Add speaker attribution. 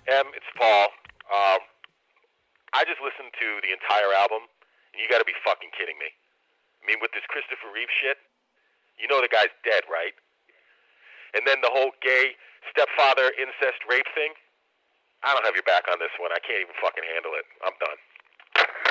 Speaker 1: It's Paul. Um, I just listened to the entire album, and you got to be fucking kidding me. I mean, with this Christopher Reeve shit, you know the guy's dead, right? And then the whole gay stepfather incest rape thing. I don't have your back on this one. I can't even fucking handle it. I'm done.